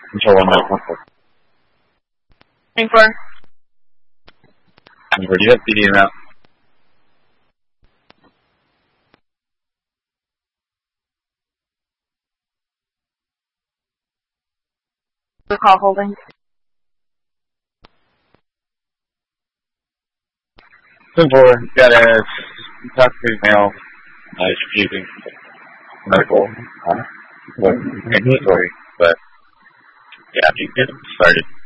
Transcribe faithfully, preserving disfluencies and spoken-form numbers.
Control one minute, one four. Thank four. Where do you have C D M out? The call holding. Ten four, got a toxic male, uh, using medical, uh, inventory, but yeah, you get started.